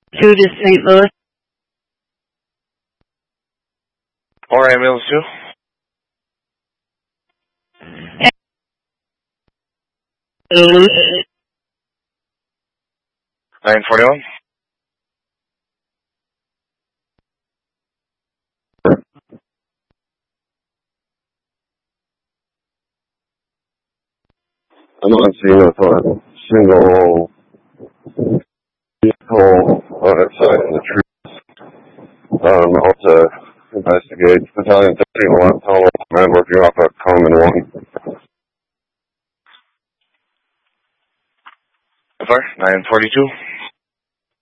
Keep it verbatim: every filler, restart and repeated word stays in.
Two to Saint Louis. Or ambulance two. nine forty-one. I'm on scene with a single vehicle on its side in the trees. Um, I'll have to investigate. Battalion thirteen-one, Total Man working off a common one. Sorry, nine forty-two.